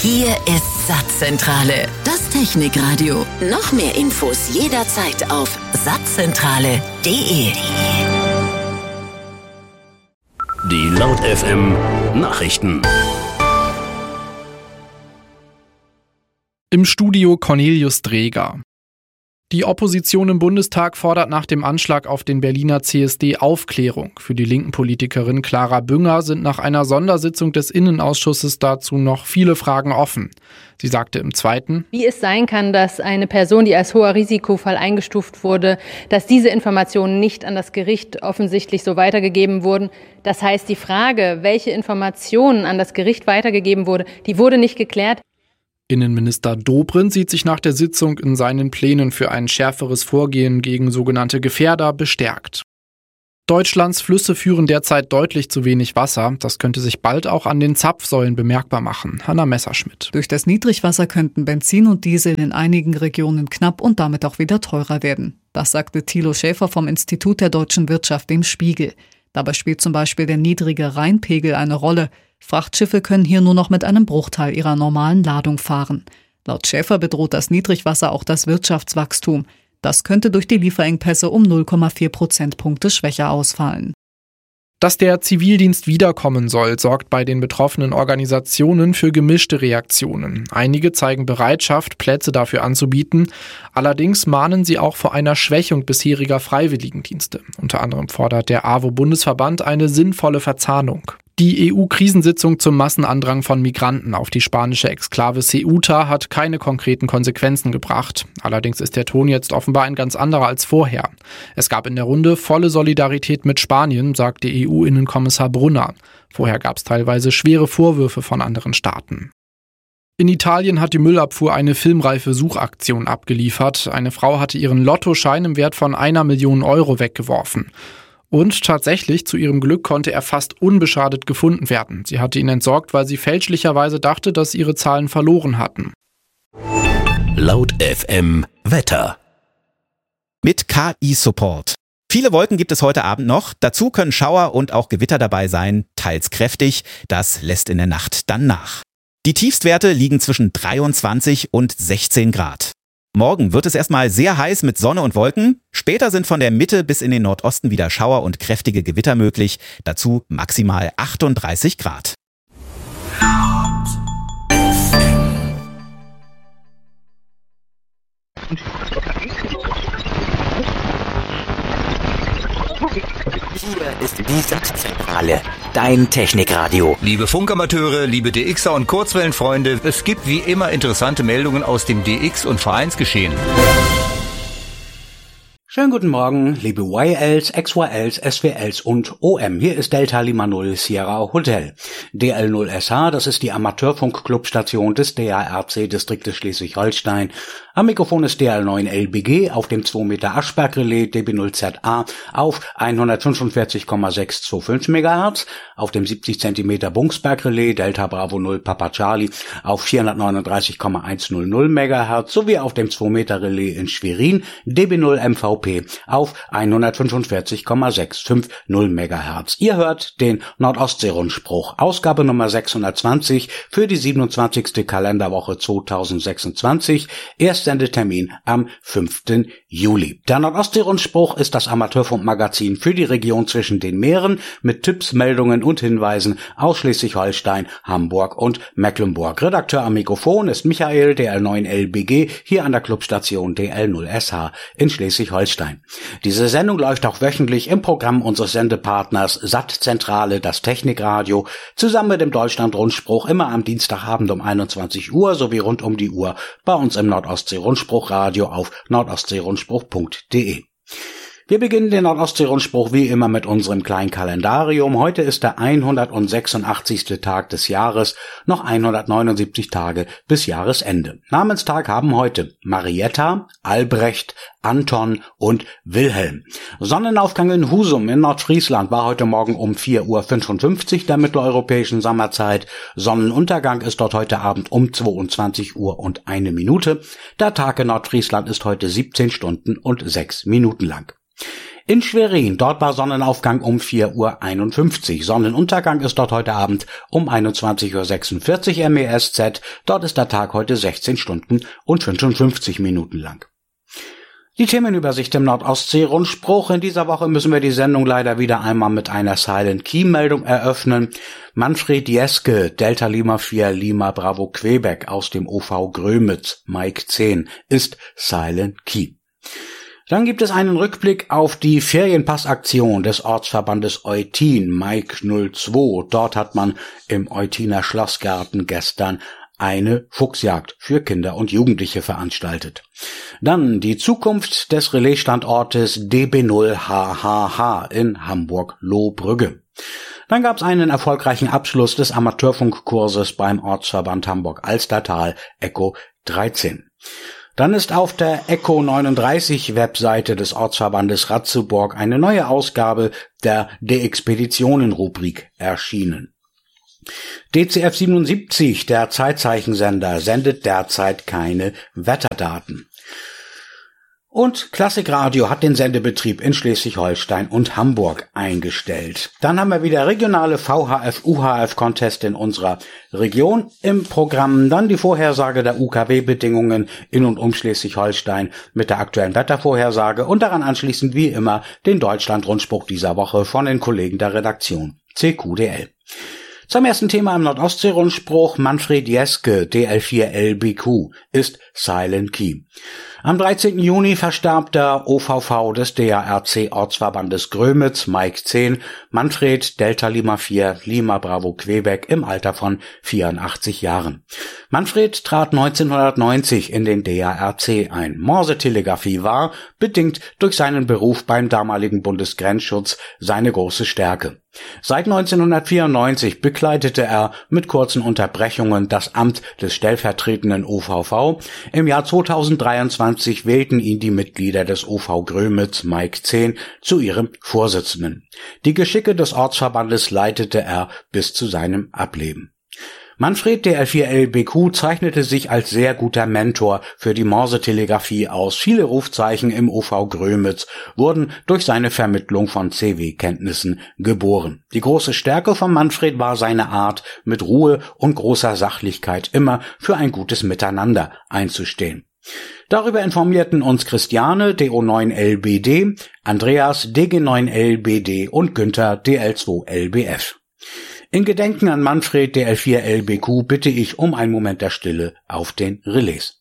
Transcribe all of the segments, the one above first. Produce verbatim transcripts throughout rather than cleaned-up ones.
Hier ist Satzzentrale, das Technikradio. Noch mehr Infos jederzeit auf satzzentrale punkt de. Die Laut F M Nachrichten. Im Studio Cornelius Dreger. Die Opposition im Bundestag fordert nach dem Anschlag auf den Berliner C S D Aufklärung. Für die linken Politikerin Clara Bünger sind nach einer Sondersitzung des Innenausschusses dazu noch viele Fragen offen. Sie sagte im Zweiten: Wie es sein kann, dass eine Person, die als hoher Risikofall eingestuft wurde, dass diese Informationen nicht an das Gericht offensichtlich so weitergegeben wurden. Das heißt, die Frage, welche Informationen an das Gericht weitergegeben wurde, die wurde nicht geklärt. Innenminister Dobrindt sieht sich nach der Sitzung in seinen Plänen für ein schärferes Vorgehen gegen sogenannte Gefährder bestärkt. Deutschlands Flüsse führen derzeit deutlich zu wenig Wasser. Das könnte sich bald auch an den Zapfsäulen bemerkbar machen. Hanna Messerschmidt. Durch das Niedrigwasser könnten Benzin und Diesel in einigen Regionen knapp und damit auch wieder teurer werden. Das sagte Thilo Schäfer vom Institut der deutschen Wirtschaft dem Spiegel. Dabei spielt zum Beispiel der niedrige Rheinpegel eine Rolle. Frachtschiffe können hier nur noch mit einem Bruchteil ihrer normalen Ladung fahren. Laut Schäfer bedroht das Niedrigwasser auch das Wirtschaftswachstum. Das könnte durch die Lieferengpässe um null Komma vier Prozentpunkte schwächer ausfallen. Dass der Zivildienst wiederkommen soll, sorgt bei den betroffenen Organisationen für gemischte Reaktionen. Einige zeigen Bereitschaft, Plätze dafür anzubieten. Allerdings mahnen sie auch vor einer Schwächung bisheriger Freiwilligendienste. Unter anderem fordert der A W O-Bundesverband eine sinnvolle Verzahnung. Die E U-Krisensitzung zum Massenandrang von Migranten auf die spanische Exklave Ceuta hat keine konkreten Konsequenzen gebracht. Allerdings ist der Ton jetzt offenbar ein ganz anderer als vorher. Es gab in der Runde volle Solidarität mit Spanien, sagte E U-Innenkommissar Brunner. Vorher gab es teilweise schwere Vorwürfe von anderen Staaten. In Italien hat die Müllabfuhr eine filmreife Suchaktion abgeliefert. Eine Frau hatte ihren Lottoschein im Wert von einer Million Euro weggeworfen. Und tatsächlich, zu ihrem Glück, konnte er fast unbeschadet gefunden werden. Sie hatte ihn entsorgt, weil sie fälschlicherweise dachte, dass ihre Zahlen verloren hatten. Laut F M Wetter. Mit K I-Support. Viele Wolken gibt es heute Abend noch. Dazu können Schauer und auch Gewitter dabei sein, teils kräftig. Das lässt in der Nacht dann nach. Die Tiefstwerte liegen zwischen dreiundzwanzig und sechzehn Grad. Morgen wird es erstmal sehr heiß mit Sonne und Wolken. Später sind von der Mitte bis in den Nordosten wieder Schauer und kräftige Gewitter möglich. Dazu maximal achtunddreißig Grad. Hier ist die Satzzentrale, dein Technikradio. Liebe Funkamateure, liebe D Xer und Kurzwellenfreunde, es gibt wie immer interessante Meldungen aus dem D X- und Vereinsgeschehen. Schönen guten Morgen, liebe Y Ls, X Y Ls, S W Ls und O M. Hier ist Delta Lima null Sierra Hotel. D L null S H, das ist die Amateurfunk-Clubstation des D A R C-Distriktes Schleswig-Holstein. Am Mikrofon ist D L neun L B G auf dem zwei Meter Aschberg-Relais D B null Z A auf hundertfünfundvierzig Komma sechshundertfünfundzwanzig Megahertz, auf dem siebzig Zentimeter Bungsberg-Relais Delta Bravo null Papa Charlie auf vierhundertneununddreißig Komma hundertzehn Megahertz sowie auf dem zwei Meter Relais in Schwerin D B null M V P auf hundertfünfundvierzig Komma sechshundertfünfzig Megahertz. Ihr hört den Nordostsee-Rundspruch, Ausgabe Nummer sechshundertzwanzig für die siebenundzwanzigste Kalenderwoche zweitausendsechsundzwanzig, Erstsendetermin am fünften Juli. Der Nordostsee-Rundspruch ist das Amateurfunkmagazin für die Region zwischen den Meeren mit Tipps, Meldungen und Hinweisen aus Schleswig-Holstein, Hamburg und Mecklenburg. Redakteur am Mikrofon ist Michael, D L neun L B G, hier an der Clubstation D L null S H in Schleswig-Holstein. Diese Sendung läuft auch wöchentlich im Programm unseres Sendepartners Satzzentrale, das Technikradio, zusammen mit dem Deutschland-Rundspruch immer am Dienstagabend um einundzwanzig Uhr sowie rund um die Uhr bei uns im Nordostsee-Rundspruch-Radio auf nordostseerundspruch punkt de. Wir beginnen den Nordostsee-Rundspruch wie immer mit unserem kleinen Kalendarium. Heute ist der hundertsechsundachtzigste Tag des Jahres, noch hundertneunundsiebzig Tage bis Jahresende. Namenstag haben heute Marietta, Albrecht, Anton und Wilhelm. Sonnenaufgang in Husum in Nordfriesland war heute Morgen um vier Uhr fünfundfünfzig der mitteleuropäischen Sommerzeit. Sonnenuntergang ist dort heute Abend um zweiundzwanzig Uhr und eine Minute. Der Tag in Nordfriesland ist heute siebzehn Stunden und sechs Minuten lang. In Schwerin, dort war Sonnenaufgang um vier Uhr einundfünfzig. Sonnenuntergang ist dort heute Abend um einundzwanzig Uhr sechsundvierzig M E S Z. Dort ist der Tag heute sechzehn Stunden und fünfundfünfzig Minuten lang. Die Themenübersicht im Nordostsee-Rundspruch. In dieser Woche müssen wir die Sendung leider wieder einmal mit einer Silent-Key-Meldung eröffnen. Manfred Jeske, Delta Lima vier Lima Bravo Quebec aus dem O V Grömitz, Mike zehn, ist Silent Key. Dann gibt es einen Rückblick auf die Ferienpassaktion des Ortsverbandes Eutin, Mike null zwei. Dort hat man im Eutiner Schlossgarten gestern eine Fuchsjagd für Kinder und Jugendliche veranstaltet. Dann die Zukunft des Relaisstandortes D B null H H H in Hamburg-Lohbrügge. Dann gab es einen erfolgreichen Abschluss des Amateurfunkkurses beim Ortsverband Hamburg-Alstertal Echo dreizehn. Dann ist auf der Echo neununddreißig Webseite des Ortsverbandes Ratzeburg eine neue Ausgabe der De-Expeditionen-Rubrik erschienen. D C F siebenundsiebzig, der Zeitzeichensender, sendet derzeit keine Wetterdaten. Und Klassikradio hat den Sendebetrieb in Schleswig-Holstein und Hamburg eingestellt. Dann haben wir wieder regionale V H F-U H F-Contest in unserer Region im Programm. Dann die Vorhersage der U K W-Bedingungen in und um Schleswig-Holstein mit der aktuellen Wettervorhersage und daran anschließend wie immer den Deutschland-Rundspruch dieser Woche von den Kollegen der Redaktion C Q D L. Zum ersten Thema im Nordostsee-Rundspruch. Manfred Jeske, D L vier L B Q, ist Silent Key. Am dreizehnten Juni verstarb der O V V des D A R C-Ortsverbandes Grömitz, Mike zehn, Manfred Delta Lima vier Lima Bravo Quebec im Alter von vierundachtzig Jahren. Manfred trat neunzehnhundertneunzig in den D A R C ein. Morsetelegrafie war, bedingt durch seinen Beruf beim damaligen Bundesgrenzschutz, seine große Stärke. Seit neunzehnhundertvierundneunzig bekleidete er mit kurzen Unterbrechungen das Amt des stellvertretenden O V V. Im Jahr zweitausenddreiundzwanzig wählten ihn die Mitglieder des O V Grömitz, Mike zehn, zu ihrem Vorsitzenden. Die Geschicke des Ortsverbandes leitete er bis zu seinem Ableben. Manfred D L vier L B Q zeichnete sich als sehr guter Mentor für die Morsetelegrafie aus. Viele Rufzeichen im O V Grömitz wurden durch seine Vermittlung von C W-Kenntnissen geboren. Die große Stärke von Manfred war seine Art, mit Ruhe und großer Sachlichkeit immer für ein gutes Miteinander einzustehen. Darüber informierten uns Christiane D O neun L B D, Andreas D G neun L B D und Günther D L zwei L B F. In Gedenken an Manfred D L vier L B Q bitte ich um einen Moment der Stille auf den Relais.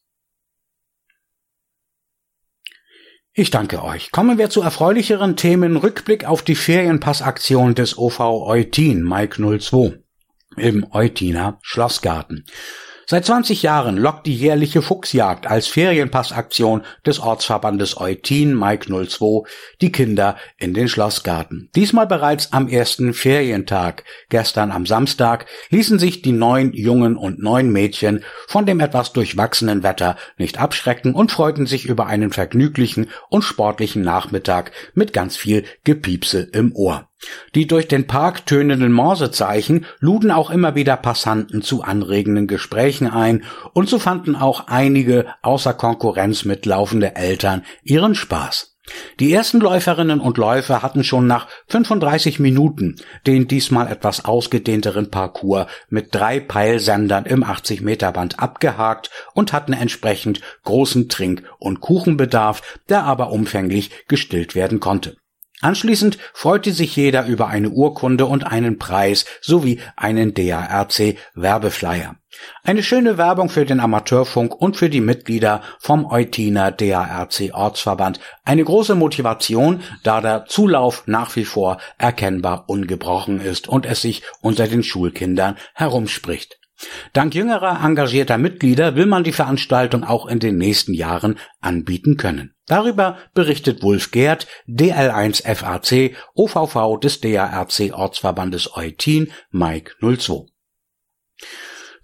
Ich danke euch. Kommen wir zu erfreulicheren Themen. Rückblick auf die Ferienpassaktion des O V Eutin, Mike null zwei, im Eutiner Schlossgarten. Seit zwanzig Jahren lockt die jährliche Fuchsjagd als Ferienpassaktion des Ortsverbandes Eutin, Mike null zwei, die Kinder in den Schlossgarten. Diesmal bereits am ersten Ferientag. Gestern am Samstag ließen sich die neun Jungen und neun Mädchen von dem etwas durchwachsenen Wetter nicht abschrecken und freuten sich über einen vergnüglichen und sportlichen Nachmittag mit ganz viel Gepiepse im Ohr. Die durch den Park tönenden Morsezeichen luden auch immer wieder Passanten zu anregenden Gesprächen ein, und so fanden auch einige außer Konkurrenz mitlaufende Eltern ihren Spaß. Die ersten Läuferinnen und Läufer hatten schon nach fünfunddreißig Minuten den diesmal etwas ausgedehnteren Parcours mit drei Peilsendern im achtzig Meter Band abgehakt und hatten entsprechend großen Trink- und Kuchenbedarf, der aber umfänglich gestillt werden konnte. Anschließend freute sich jeder über eine Urkunde und einen Preis sowie einen D A R C-Werbeflyer. Eine schöne Werbung für den Amateurfunk und für die Mitglieder vom Eutiner D A R C-Ortsverband. Eine große Motivation, da der Zulauf nach wie vor erkennbar ungebrochen ist und es sich unter den Schulkindern herumspricht. Dank jüngerer engagierter Mitglieder will man die Veranstaltung auch in den nächsten Jahren anbieten können. Darüber berichtet Wulf Gerd, D L eins F A C, O V V des D A R C-Ortsverbandes Eutin, Mike null zwei.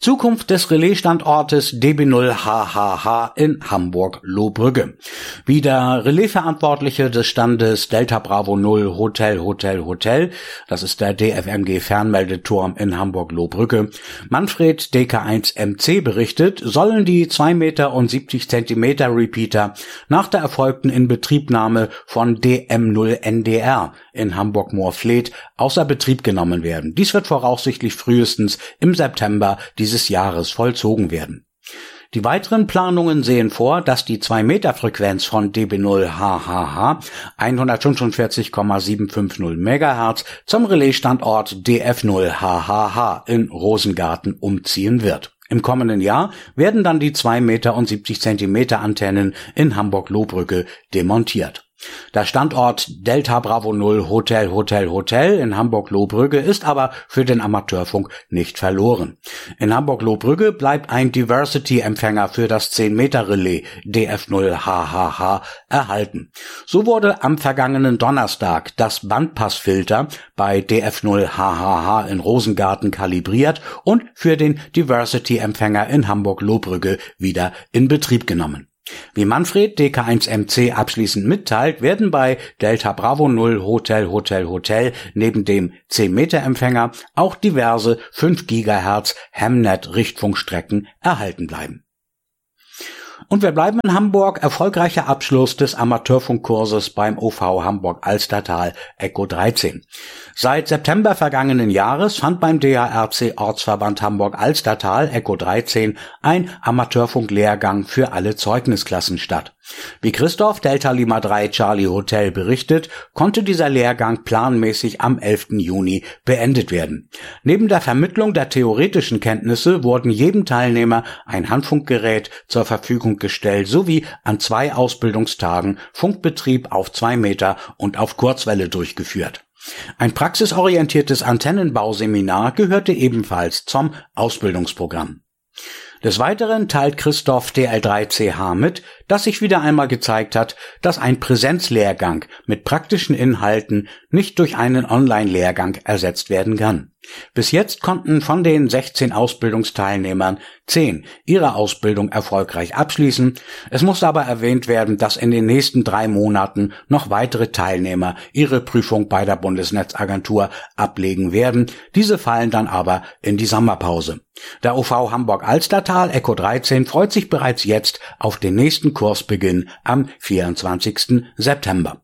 Zukunft des Relaisstandortes D B null H H H in Hamburg-Lohbrügge. Wie der Relaisverantwortliche des Standes Delta Bravo null Hotel Hotel Hotel, das ist der D F M G Fernmeldeturm in Hamburg-Lohbrügge, Manfred D K eins M C berichtet, sollen die zwei Meter und siebzig Zentimeter Repeater nach der erfolgten Inbetriebnahme von D M null N D R in Hamburg-Moorfleet außer Betrieb genommen werden. Dies wird voraussichtlich frühestens im September dieses Jahres vollzogen werden. Die weiteren Planungen sehen vor, dass die zwei Meter Frequenz von D B null H H H hundertfünfundvierzig Komma siebenhundertfünfzig Megahertz zum Relaisstandort D F null H H H in Rosengarten umziehen wird. Im kommenden Jahr werden dann die zwei Meter und siebzig Zentimeter Antennen in Hamburg-Lohbrügge demontiert. Der Standort Delta Bravo null Hotel Hotel Hotel in Hamburg-Lohbrügge ist aber für den Amateurfunk nicht verloren. In Hamburg-Lohbrügge bleibt ein Diversity-Empfänger für das zehn Meter Relais D F null H H H erhalten. So wurde am vergangenen Donnerstag das Bandpassfilter bei D F null H H H in Rosengarten kalibriert und für den Diversity-Empfänger in Hamburg-Lohbrügge wieder in Betrieb genommen. Wie Manfred D K eins M C abschließend mitteilt, werden bei Delta Bravo null Hotel Hotel Hotel neben dem zehn Meter Empfänger auch diverse fünf Gigahertz Hemnet-Richtfunkstrecken erhalten bleiben. Und wir bleiben in Hamburg. Erfolgreicher Abschluss des Amateurfunkkurses beim O V Hamburg-Alstertal Echo dreizehn. Seit September vergangenen Jahres fand beim D A R C Ortsverband Hamburg-Alstertal Echo dreizehn ein Amateurfunklehrgang für alle Zeugnisklassen statt. Wie Christoph Delta Lima drei Charlie Hotel berichtet, konnte dieser Lehrgang planmäßig am elften Juni beendet werden. Neben der Vermittlung der theoretischen Kenntnisse wurden jedem Teilnehmer ein Handfunkgerät zur Verfügung gestellt, sowie an zwei Ausbildungstagen Funkbetrieb auf zwei Meter und auf Kurzwelle durchgeführt. Ein praxisorientiertes Antennenbauseminar gehörte ebenfalls zum Ausbildungsprogramm. Des Weiteren teilt Christoph D L drei C H mit, dass sich wieder einmal gezeigt hat, dass ein Präsenzlehrgang mit praktischen Inhalten nicht durch einen Online-Lehrgang ersetzt werden kann. Bis jetzt konnten von den sechzehn Ausbildungsteilnehmern zehn ihre Ausbildung erfolgreich abschließen. Es muss aber erwähnt werden, dass in den nächsten drei Monaten noch weitere Teilnehmer ihre Prüfung bei der Bundesnetzagentur ablegen werden. Diese fallen dann aber in die Sommerpause. Der O V Hamburg-Alstertal Echo dreizehn freut sich bereits jetzt auf den nächsten Kursbeginn am vierundzwanzigsten September.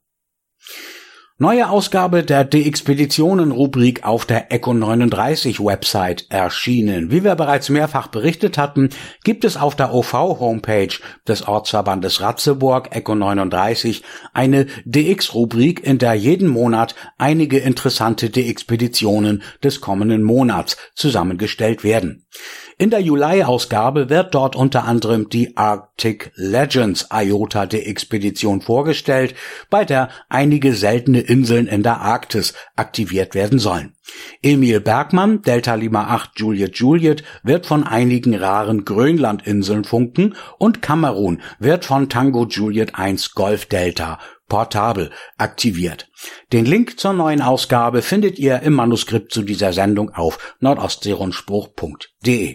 Neue Ausgabe der D-Expeditionen-Rubrik auf der Echo neununddreißig Website erschienen. Wie wir bereits mehrfach berichtet hatten, gibt es auf der O V-Homepage des Ortsverbandes Ratzeburg Echo neununddreißig eine D X-Rubrik, in der jeden Monat einige interessante D-Expeditionen des kommenden Monats zusammengestellt werden. In der Juli-Ausgabe wird dort unter anderem die Arctic Legends IOTA D-Expedition vorgestellt, bei der einige seltene Inseln in der Arktis aktiviert werden sollen. Emil Bergmann, Delta Lima acht Juliet Juliet, wird von einigen raren Grönlandinseln funken und Kamerun wird von Tango Juliet eins Golf Delta portabel aktiviert. Den Link zur neuen Ausgabe findet ihr im Manuskript zu dieser Sendung auf nordostseerundspruch punkt de.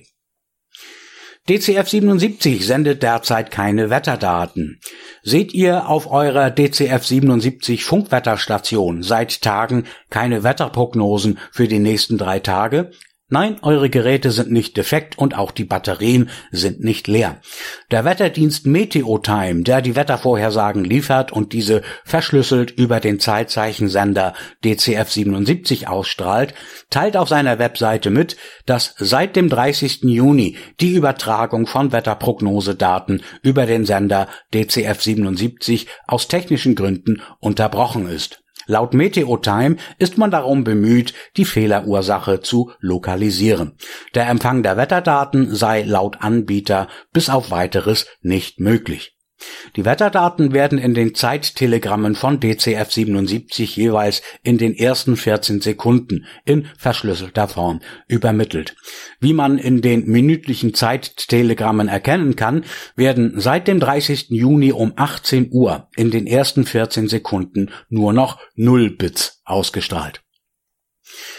D C F siebenundsiebzig sendet derzeit keine Wetterdaten. Seht ihr auf eurer D C F siebenundsiebzig Funkwetterstation seit Tagen keine Wetterprognosen für die nächsten drei Tage? Nein, eure Geräte sind nicht defekt und auch die Batterien sind nicht leer. Der Wetterdienst Meteotime, der die Wettervorhersagen liefert und diese verschlüsselt über den Zeitzeichensender D C F siebenundsiebzig ausstrahlt, teilt auf seiner Webseite mit, dass seit dem dreißigsten Juni die Übertragung von Wetterprognosedaten über den Sender D C F siebenundsiebzig aus technischen Gründen unterbrochen ist. Laut Meteotime ist man darum bemüht, die Fehlerursache zu lokalisieren. Der Empfang der Wetterdaten sei laut Anbieter bis auf Weiteres nicht möglich. Die Wetterdaten werden in den Zeittelegrammen von D C F siebenundsiebzig jeweils in den ersten vierzehn Sekunden in verschlüsselter Form übermittelt. Wie man in den minütlichen Zeittelegrammen erkennen kann, werden seit dem dreißigsten Juni um achtzehn Uhr in den ersten vierzehn Sekunden nur noch null Bits ausgestrahlt.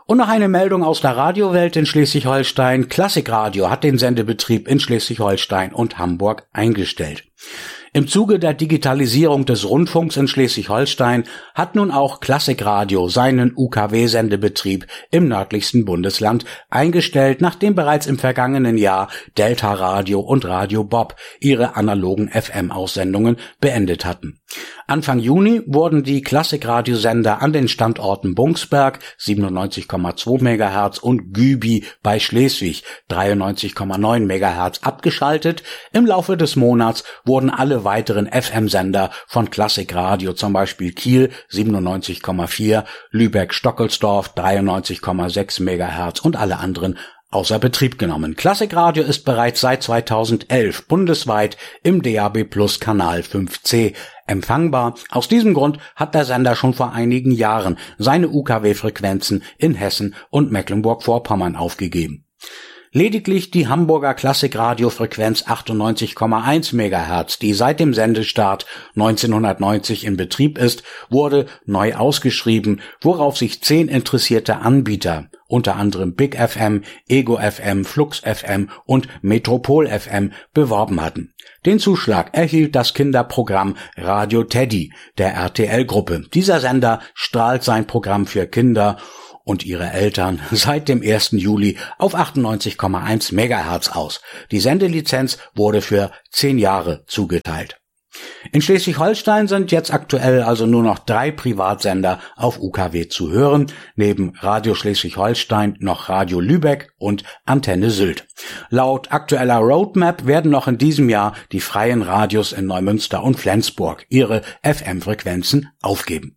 Und noch eine Meldung aus der Radiowelt in Schleswig-Holstein. Klassikradio hat den Sendebetrieb in Schleswig-Holstein und Hamburg eingestellt. Im Zuge der Digitalisierung des Rundfunks in Schleswig-Holstein hat nun auch Klassikradio seinen U K W-Sendebetrieb im nördlichsten Bundesland eingestellt, nachdem bereits im vergangenen Jahr Delta Radio und Radio Bob ihre analogen F M-Aussendungen beendet hatten. Anfang Juni wurden die Klassikradiosender an den Standorten Bungsberg siebenundneunzig Komma zwei Megahertz und Gübi bei Schleswig dreiundneunzig Komma neun Megahertz abgeschaltet. Im Laufe des Monats wurden alle weiteren F M-Sender von Klassikradio, zum Beispiel Kiel siebenundneunzig Komma vier, Lübeck-Stockelsdorf dreiundneunzig Komma sechs Megahertz und alle anderen außer Betrieb genommen. Klassikradio ist bereits seit zweitausendelf bundesweit im D A B Plus Kanal fünf C empfangbar. Aus diesem Grund hat der Sender schon vor einigen Jahren seine U K W-Frequenzen in Hessen und Mecklenburg-Vorpommern aufgegeben. Lediglich die Hamburger Klassikradio-Frequenz achtundneunzig Komma eins Megahertz, die seit dem Sendestart neunzehnhundertneunzig in Betrieb ist, wurde neu ausgeschrieben, worauf sich zehn interessierte Anbieter, unter anderem Big F M, Ego F M, Flux F M und Metropol F M, beworben hatten. Den Zuschlag erhielt das Kinderprogramm Radio Teddy der R T L-Gruppe. Dieser Sender strahlt sein Programm für Kinder und ihre Eltern seit dem ersten Juli auf achtundneunzig Komma eins Megahertz aus. Die Sendelizenz wurde für zehn Jahre zugeteilt. In Schleswig-Holstein sind jetzt aktuell also nur noch drei Privatsender auf U K W zu hören, neben Radio Schleswig-Holstein noch Radio Lübeck und Antenne Sylt. Laut aktueller Roadmap werden noch in diesem Jahr die freien Radios in Neumünster und Flensburg ihre F M-Frequenzen aufgeben.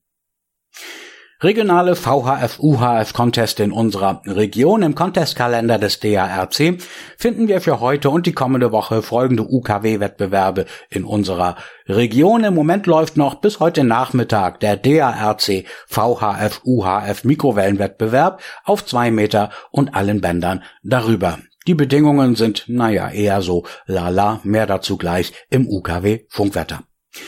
Regionale V H F-U H F-Contest in unserer Region. Im Contestkalender des D A R C finden wir für heute und die kommende Woche folgende U K W-Wettbewerbe in unserer Region. Im Moment läuft noch bis heute Nachmittag der D A R C V H F-U H F-Mikrowellenwettbewerb auf zwei Meter und allen Bändern darüber. Die Bedingungen sind, naja, eher so lala, mehr dazu gleich im U K W-Funkwetter.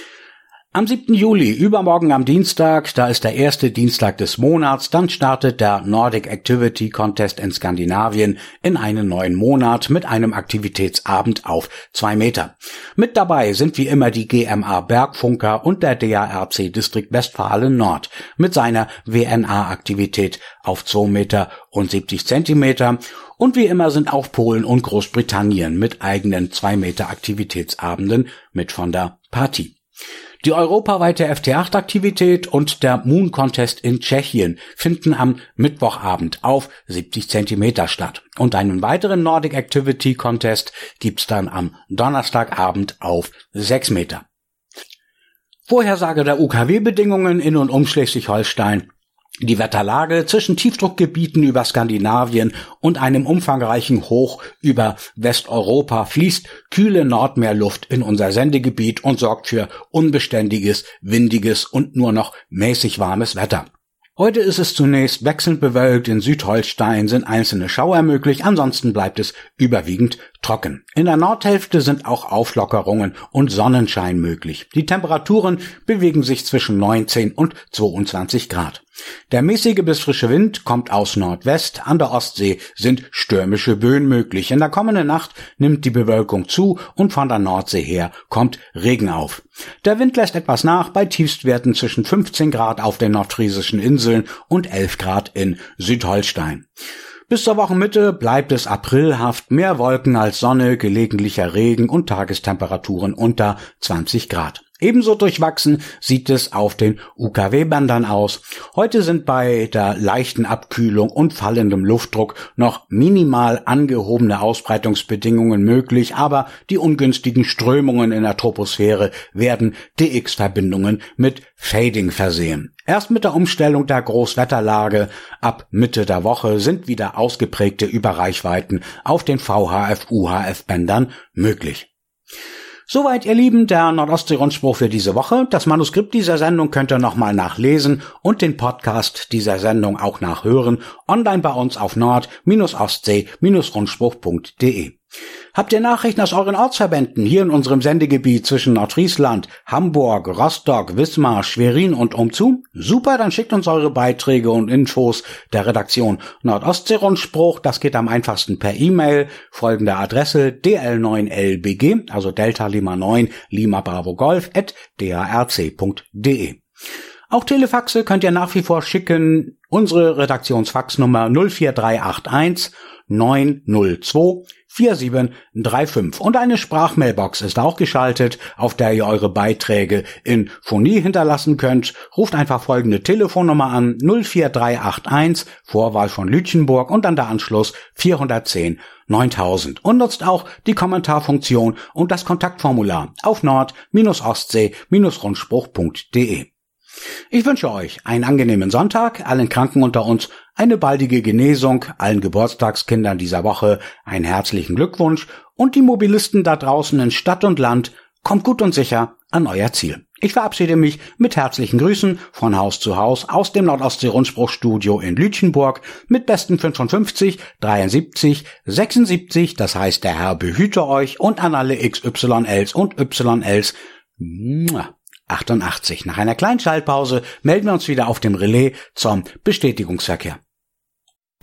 Am siebten Juli, übermorgen am Dienstag, da ist der erste Dienstag des Monats, dann startet der Nordic Activity Contest in Skandinavien in einen neuen Monat mit einem Aktivitätsabend auf zwei Meter. Mit dabei sind wie immer die G M A Bergfunker und der D A R C Distrikt Westfalen Nord mit seiner W N A-Aktivität auf zwei Meter und siebzig Zentimeter. Und wie immer sind auch Polen und Großbritannien mit eigenen zwei Meter Aktivitätsabenden mit von der Partie. Die europaweite F T acht Aktivität und der Moon Contest in Tschechien finden am Mittwochabend auf siebzig Zentimeter statt. Und einen weiteren Nordic Activity Contest gibt's dann am Donnerstagabend auf sechs Meter. Vorhersage der U K W-Bedingungen in und um Schleswig-Holstein. Die Wetterlage zwischen Tiefdruckgebieten über Skandinavien und einem umfangreichen Hoch über Westeuropa fließt kühle Nordmeerluft in unser Sendegebiet und sorgt für unbeständiges, windiges und nur noch mäßig warmes Wetter. Heute ist es zunächst wechselnd bewölkt, in Südholstein sind einzelne Schauer möglich, ansonsten bleibt es überwiegend trocken. In der Nordhälfte sind auch Auflockerungen und Sonnenschein möglich. Die Temperaturen bewegen sich zwischen neunzehn und zweiundzwanzig Grad. Der mäßige bis frische Wind kommt aus Nordwest, an der Ostsee sind stürmische Böen möglich. In der kommenden Nacht nimmt die Bewölkung zu und von der Nordsee her kommt Regen auf. Der Wind lässt etwas nach bei Tiefstwerten zwischen fünfzehn Grad auf den nordfriesischen Inseln und elf Grad in Südholstein. Bis zur Wochenmitte bleibt es aprilhaft, mehr Wolken als Sonne, gelegentlicher Regen und Tagestemperaturen unter zwanzig Grad. Ebenso durchwachsen sieht es auf den U K W-Bändern aus. Heute sind bei der leichten Abkühlung und fallendem Luftdruck noch minimal angehobene Ausbreitungsbedingungen möglich, aber die ungünstigen Strömungen in der Troposphäre werden D X-Verbindungen mit Fading versehen. Erst mit der Umstellung der Großwetterlage ab Mitte der Woche sind wieder ausgeprägte Überreichweiten auf den V H F-U H F-Bändern möglich. Soweit, ihr Lieben, der Nordostsee-Rundspruch für diese Woche. Das Manuskript dieser Sendung könnt ihr nochmal nachlesen und den Podcast dieser Sendung auch nachhören, online bei uns auf nord Ostsee Rundspruch punkt de. Habt ihr Nachrichten aus euren Ortsverbänden hier in unserem Sendegebiet zwischen Nordfriesland, Hamburg, Rostock, Wismar, Schwerin und umzu? Super, dann schickt uns eure Beiträge und Infos der Redaktion Nordostsee-Rundspruch. Das geht am einfachsten per E-Mail. Folgende Adresse d l neun l b g, also Delta Lima neun Lima Bravo Golf at d a r c punkt d e. Auch Telefaxe könnt ihr nach wie vor schicken. Unsere Redaktionsfaxnummer null vier drei acht eins neun null zwei vier sieben drei fünf. Und eine Sprachmailbox ist auch geschaltet, auf der ihr eure Beiträge in Phonie hinterlassen könnt. Ruft einfach folgende Telefonnummer an: null vier drei acht eins, Vorwahl von Lütjenburg und dann der Anschluss vierhundertzehn neuntausend. Und nutzt auch die Kommentarfunktion und das Kontaktformular auf nord ostsee rundspruch punkt d e. Ich wünsche euch einen angenehmen Sonntag, allen Kranken unter uns eine baldige Genesung, allen Geburtstagskindern dieser Woche einen herzlichen Glückwunsch und die Mobilisten da draußen in Stadt und Land, kommt gut und sicher an euer Ziel. Ich verabschiede mich mit herzlichen Grüßen von Haus zu Haus aus dem Nordostsee-Rundspruch-Studio in Lütjenburg mit besten fünfundfünfzig, dreiundsiebzig, sechsundsiebzig, das heißt der Herr behüte euch, und an alle X Y Ls und Y Ls. achtundachtzig. Nach einer kleinen Schaltpause melden wir uns wieder auf dem Relais zum Bestätigungsverkehr.